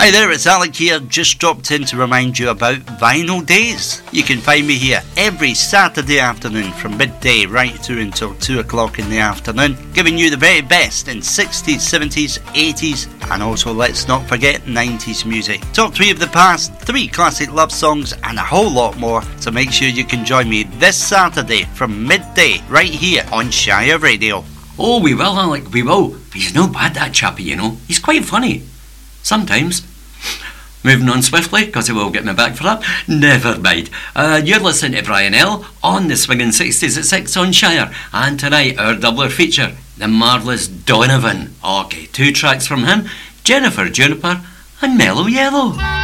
Hi there, it's Alec here, just dropped in to remind you about Vinyl Days. You can find me here every Saturday afternoon from midday right through until 2 o'clock in the afternoon, giving you the very best in 60s, 70s, 80s, and also, let's not forget, 90s music. Top 3 of the past, 3 classic love songs, and a whole lot more, so make sure you can join me this Saturday from midday right here on Shire Radio. Oh, we will, Alec, we will. But he's no bad, that chappie, you know. He's quite funny. Sometimes. Moving on swiftly, because he will get me back for that. Never mind. You're listening to Brian L. on the Swingin' 60s at 6 on Shire. And tonight, our doubler feature, the marvellous Donovan. Okay, 2 tracks from him, Jennifer Juniper and Mellow Yellow.